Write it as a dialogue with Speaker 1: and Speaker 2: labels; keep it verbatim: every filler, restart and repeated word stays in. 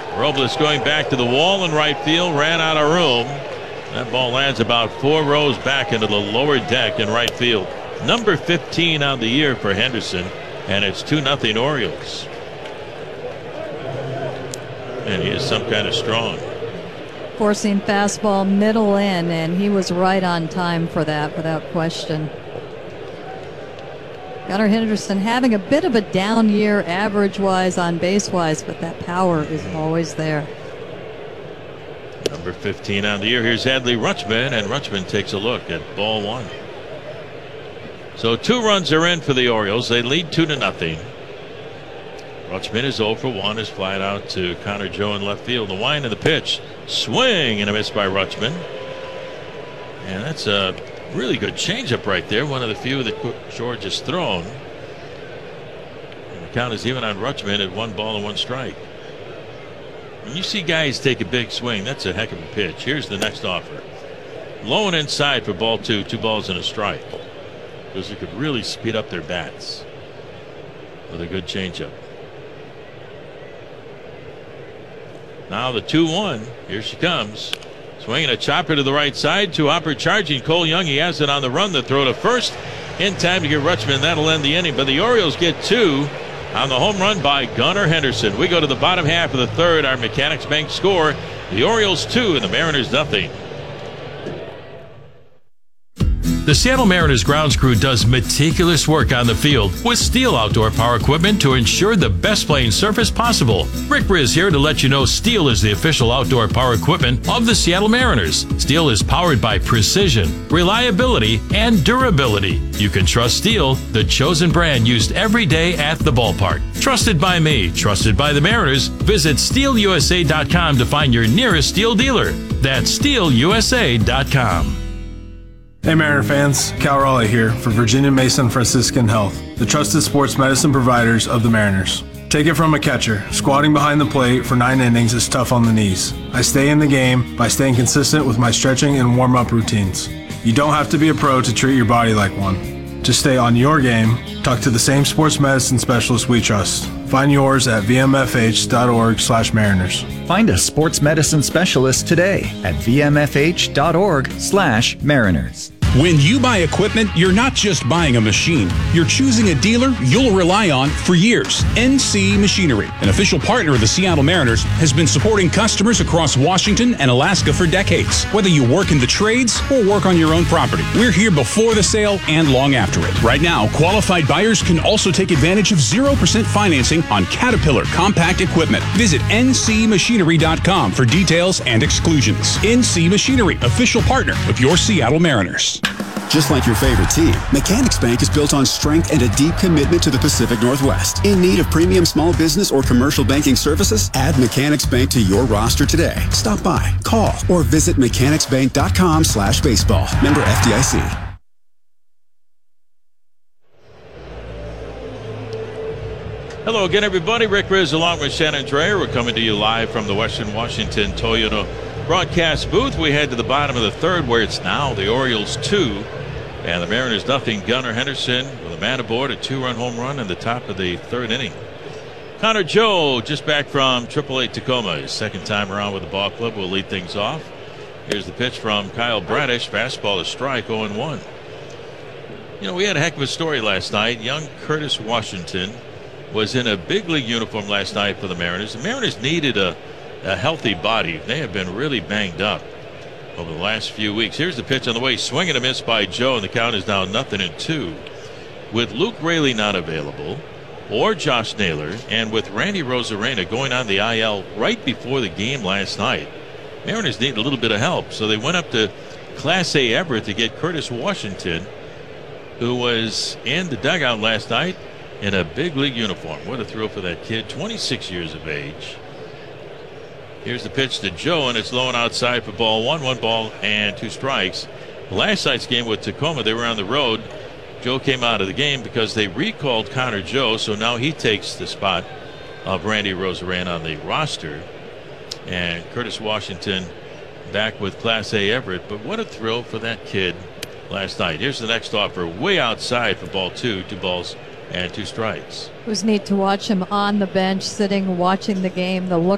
Speaker 1: Robles going back to the wall in right field, ran out of room. That ball lands about four rows back into the lower deck in right field. Number fifteen on the year for Henderson, and it's two nothing Orioles. And he is some kind of strong.
Speaker 2: Forcing fastball middle in, and he was right on time for that without question. Gunnar Henderson having a bit of a down year average-wise on base-wise, but that power is always there.
Speaker 1: Number fifteen on the year. Here's Adley Rutschman, and Rutschman takes a look at ball one. So two runs are in for the Orioles. They lead two to nothing. Rutschman is oh for one, is flied out to Connor Joe in left field. The wind of the pitch, swing and a miss by Rutschman. And that's a really good changeup right there. One of the few that George has thrown. And the count is even on Rutschman at one ball and one strike. When you see guys take a big swing, that's a heck of a pitch. Here's the next offer. Low and inside for ball two, two balls and a strike. Because it could really speed up their bats with a good changeup. Now the two one. Here she comes. Swinging a chopper to the right side. Two hopper charging Cole Young. He has it on the run. The throw to first in time to get Rutschman. That'll end the inning. But the Orioles get two on the home run by Gunnar Henderson. We go to the bottom half of the third. Our Mechanics Bank score. The Orioles two and the Mariners nothing.
Speaker 3: The Seattle Mariners grounds crew does meticulous work on the field with Steel outdoor power equipment to ensure the best playing surface possible. Rick Riz here to let you know Steel is the official outdoor power equipment of the Seattle Mariners. Steel is powered by precision, reliability, and durability. You can trust Steel, the chosen brand used every day at the ballpark. Trusted by me, trusted by the Mariners. Visit steel u s a dot com to find your nearest Steel dealer. That's steel u s a dot com.
Speaker 4: Hey Mariner fans, Cal Raleigh here for Virginia Mason Franciscan Health, the trusted sports medicine providers of the Mariners. Take it from a catcher, squatting behind the plate for nine innings is tough on the knees. I stay in the game by staying consistent with my stretching and warm-up routines. You don't have to be a pro to treat your body like one. To stay on your game, talk to the same sports medicine specialist we trust. Find yours at v m f h dot org slash mariners.
Speaker 5: Find a sports medicine specialist today at v m f h dot org slash mariners.
Speaker 6: When you buy equipment, you're not just buying a machine. You're choosing a dealer you'll rely on for years. N C Machinery, an official partner of the Seattle Mariners, has been supporting customers across Washington and Alaska for decades. Whether you work in the trades or work on your own property, we're here before the sale and long after it. Right now, qualified buyers can also take advantage of zero percent financing on Caterpillar compact equipment. Visit n c machinery dot com for details and exclusions. N C Machinery, official partner of your Seattle Mariners.
Speaker 7: Just like your favorite team, Mechanics Bank is built on strength and a deep commitment to the Pacific Northwest. In need of premium small business or commercial banking services? Add Mechanics Bank to your roster today. Stop by, call, or visit mechanics bank dot com slash baseball. Member F D I C.
Speaker 1: Hello again, everybody. Rick Riz along with Shannon Dreyer. We're coming to you live from the Western Washington Toyota broadcast booth. We head to the bottom of the third, where it's now the Orioles two and the Mariners nothing. Gunnar Henderson with a man aboard, a two-run home run in the top of the third inning. Connor Joe just back from triple A Tacoma, his second time around with the ball club, will lead things off. Here's the pitch from Kyle Bradish. Fastball, a strike, oh and one. You know, we had a heck of a story last night. Young Curtis Washington was in a big league uniform last night for the Mariners. The Mariners needed a a healthy body. They have been really banged up over the last few weeks. Here's the pitch on the way. Swing and a miss by Joe, and the count is now nothing and two. With Luke Raley not available, or Josh Naylor, and with Randy Rosarena going on the I L right before the game last night, Mariners need a little bit of help. So they went up to Class A Everett to get Curtis Washington, who was in the dugout last night in a big league uniform. What a thrill for that kid, twenty-six years of age. Here's the pitch to Joe, and it's low and outside for ball one. One ball and two strikes. Last night's game with Tacoma, they were on the road. Joe came out of the game because they recalled Connor Joe, so now he takes the spot of Randy Rosarena on the roster. And Curtis Washington back with Class A Everett. But what a thrill for that kid last night. Here's the next offer, way outside for ball two. Two balls and two strikes.
Speaker 2: It was neat to watch him on the bench, sitting, watching the game. The look